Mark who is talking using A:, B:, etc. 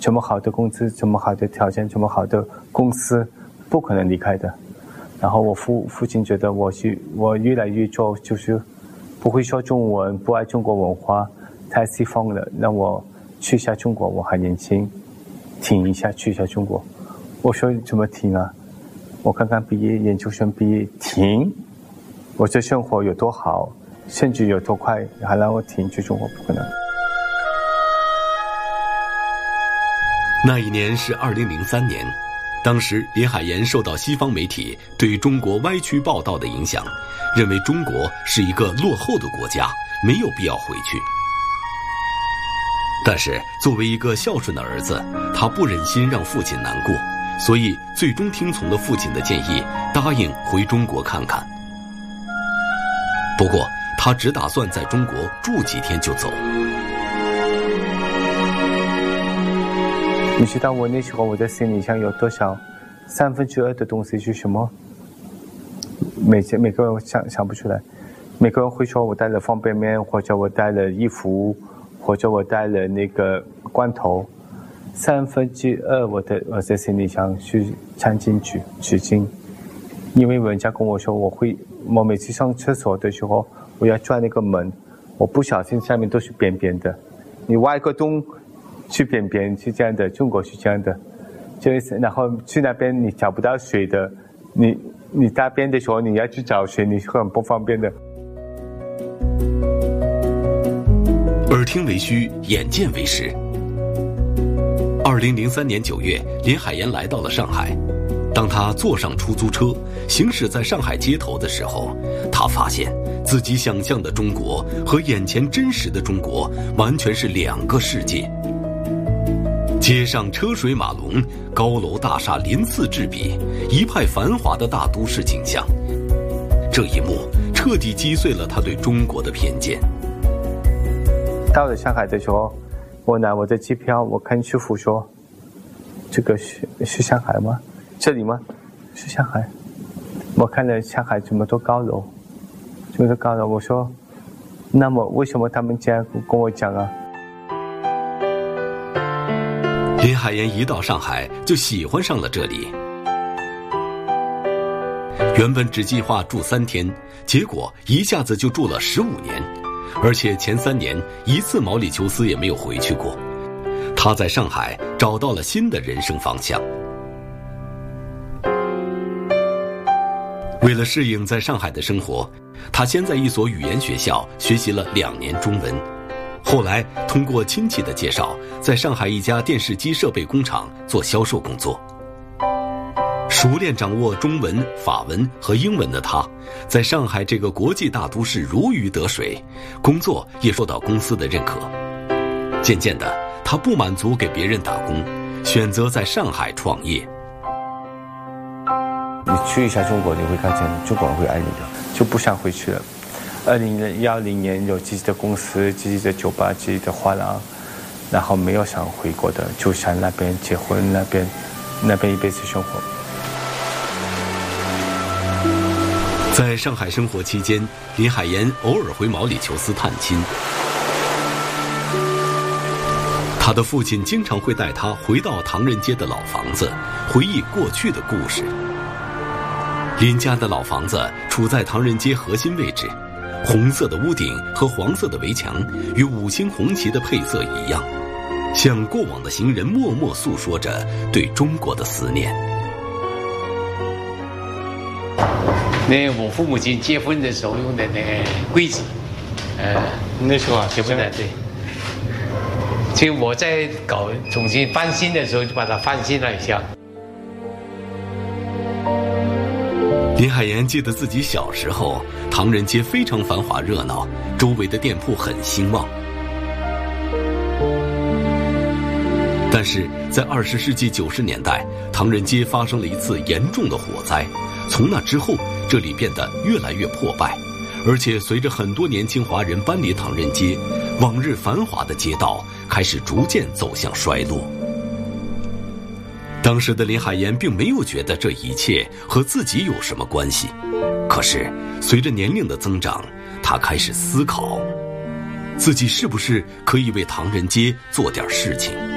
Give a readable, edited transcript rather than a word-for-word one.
A: 这么好的工资，这么好的条件，这么好的公司，不可能离开的。然后我父亲觉得我越来越做就是不会说中文，不爱中国文化，太西方了，让我去一下中国，我还年轻，停一下去一下中国。我说怎么停啊？我刚刚毕业，研究生毕业，停？我这生活有多好，甚至有多快，还让我停去中国？不可能。
B: 那一年是2003年，当时林海岩受到西方媒体对中国歪曲报道的影响，认为中国是一个落后的国家，没有必要回去。但是作为一个孝顺的儿子，他不忍心让父亲难过，所以最终听从了父亲的建议，答应回中国看看。不过他只打算在中国住几天就走。
A: 你知道我那时候我的行李箱有多少2/3的东西是什么？每个人想不出来，每个人会说我带了方便面，或者我带了衣服，或者我带了那个罐头。2/3我的行李箱是掺进去纸巾，因为人家跟我说我每次上厕所的时候我要转那个门，我不小心下面都是扁扁的，你挖一个洞去扁扁是这样的，中国是这样的，就是然后去那边你找不到水的，你大便的时候你要去找水，你会很不方便的。
B: 耳听为虚，眼见为实。2003年9月，林海岩来到了上海。当他坐上出租车，行驶在上海街头的时候，他发现自己想象的中国和眼前真实的中国完全是两个世界。街上车水马龙，高楼大厦鳞次栉比，一派繁华的大都市景象。这一幕彻底击碎了他对中国的偏见。
A: 到了上海的时候，我拿我的机票，我看师傅说，这个是上海吗？这里吗？是上海。我看了上海这么多高楼，我说，那么为什么他们这样跟我讲啊？
B: 林海岩一到上海就喜欢上了这里。原本只计划住3天，结果一下子就住了15年，而且前3年一次毛里求斯也没有回去过。他在上海找到了新的人生方向。为了适应在上海的生活，他先在一所语言学校学习了2年中文，后来通过亲戚的介绍，在上海一家电视机设备工厂做销售工作。熟练掌握中文、法文和英文的他，在上海这个国际大都市如鱼得水，工作也受到公司的认可。渐渐的，他不满足给别人打工，选择在上海创业。
A: 你去一下中国，你会看见中国人会爱你的，就不想回去了。2010年有自己的公司、自己的酒吧、自己的画廊，然后没有想回国的，就想那边结婚，那边一辈子生活。
B: 在上海生活期间，林海岩偶尔回毛里求斯探亲。他的父亲经常会带他回到唐人街的老房子，回忆过去的故事。林家的老房子处在唐人街核心位置，红色的屋顶和黄色的围墙与5星红旗的配色一样，向过往的行人默默诉说着对中国的思念。
C: 那我父母亲结婚的时候用的那个柜子，
A: 那时候啊，结婚
C: 的对。所以我在重新翻新的时候，就把它翻新了一下。
B: 林海岩记得自己小时候，唐人街非常繁华热闹，周围的店铺很兴旺。但是在20世纪90年代，唐人街发生了一次严重的火灾，从那之后，这里变得越来越破败，而且随着很多年轻华人搬离唐人街，往日繁华的街道开始逐渐走向衰落。当时的林海岩并没有觉得这一切和自己有什么关系，可是随着年龄的增长，他开始思考，自己是不是可以为唐人街做点事情。